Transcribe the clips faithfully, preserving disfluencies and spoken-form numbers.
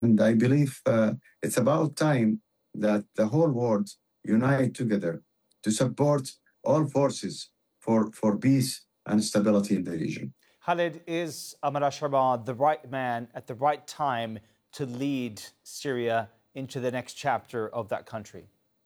And I believe uh, it's about time that the whole world unite together to support all forces for, for peace and stability in the region. Khalid, is Ahmad al-Sharaa the right man at the right time to lead Syria into the next chapter of that country?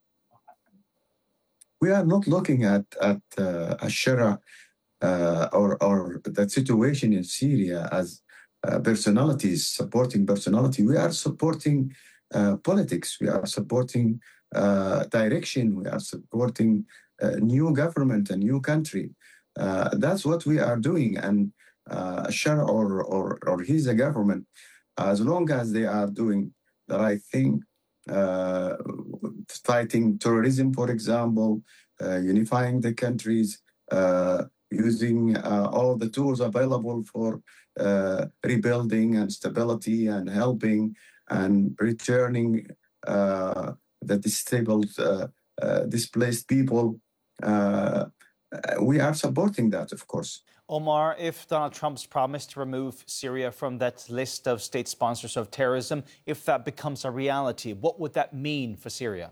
We are not looking at, at uh, al-Sharaa uh, or, or that situation in Syria as uh, personalities, supporting personality. We are supporting uh, politics. We are supporting uh, direction. We are supporting a new government, a new country. Uh, that's what we are doing. And uh, al-Sharaa or, or, or his government, as long as they are doing the right thing, uh, fighting terrorism, for example, uh, unifying the countries, uh, using uh, all the tools available for uh, rebuilding and stability and helping and returning uh, the disabled, uh, uh, displaced people. Uh, we are supporting that, of course. Omar, if Donald Trump's promise to remove Syria from that list of state sponsors of terrorism, if that becomes a reality, what would that mean for Syria?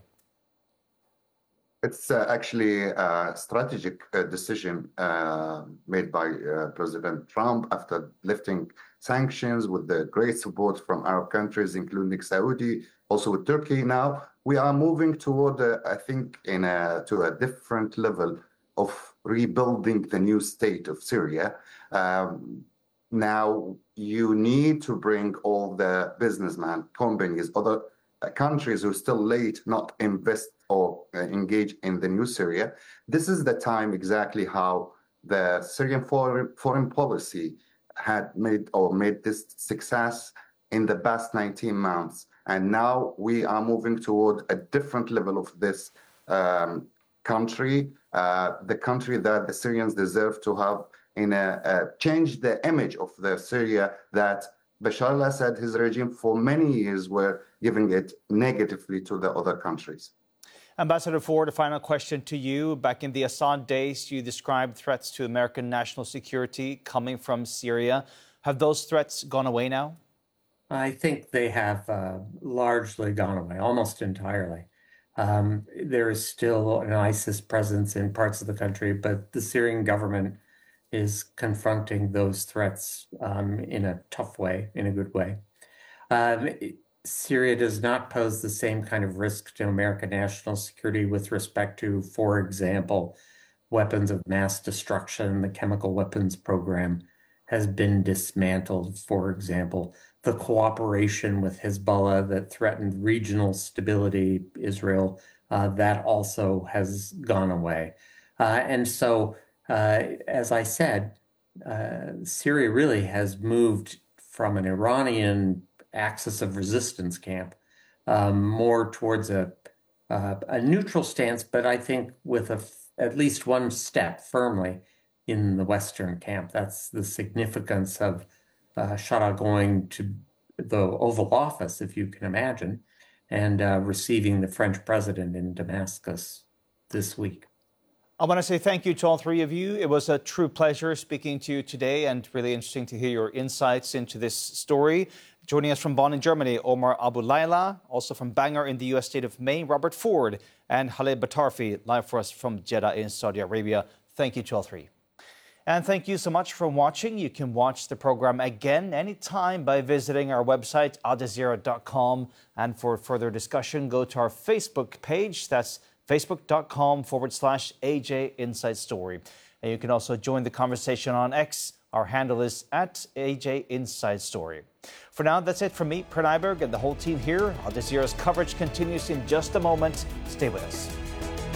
It's uh, actually a strategic uh, decision uh, made by uh, President Trump after lifting sanctions with the great support from Arab countries, including Saudi, also with Turkey. Now we are moving toward, uh, I think, in a, to a different level of rebuilding the new state of Syria. Um, now you need to bring all the businessmen, companies, other uh, countries who are still late not invest or uh, engage in the new Syria. This is the time exactly how the Syrian foreign, foreign policy had made or made this success in the past nineteen months. And now we are moving toward a different level of this um, country, uh, the country that the Syrians deserve to have in a, a change the image of the Syria that Bashar al-Assad, his regime, for many years were giving it negatively to the other countries. Ambassador Ford, a final question to you. Back in the Assad days, you described threats to American national security coming from Syria. Have those threats gone away now? I think they have uh, largely gone away, almost entirely. Um, there is still an ISIS presence in parts of the country, but the Syrian government is confronting those threats um, in a tough way, in a good way. Um, it, Syria does not pose the same kind of risk to American national security with respect to, for example, weapons of mass destruction. The chemical weapons program has been dismantled, for example. The cooperation with Hezbollah that threatened regional stability, Israel, uh, that also has gone away. Uh, and so, uh, as I said, uh, Syria really has moved from an Iranian axis of resistance camp um, more towards a, uh, a neutral stance, but I think with a, at least one step firmly in the Western camp. That's the significance of uh, Sharaa going to the Oval Office, if you can imagine, and uh, receiving the French president in Damascus this week. I want to say thank you to all three of you. It was a true pleasure speaking to you today and really interesting to hear your insights into this story. Joining us from Bonn in Germany, Omar Abu Layla, also from Bangor in the U S state of Maine, Robert Ford, and Khalid Batarfi, live for us from Jeddah in Saudi Arabia. Thank you to all three. And thank you so much for watching. You can watch the program again anytime by visiting our website, al jazeera dot com. And for further discussion, go to our Facebook page. That's facebook.com forward slash AJ Inside Story. And you can also join the conversation on X. Our handle is at A J Inside Story. For now, that's it from me, Pranayberg, and the whole team here. Al Jazeera's coverage continues in just a moment. Stay with us.